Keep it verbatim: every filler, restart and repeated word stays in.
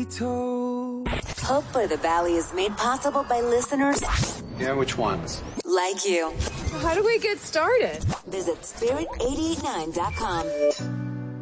be told. Hope by the Valley is made possible by listeners Yeah, which ones? like you. How do we get started? Visit spirit eight eight nine dot com.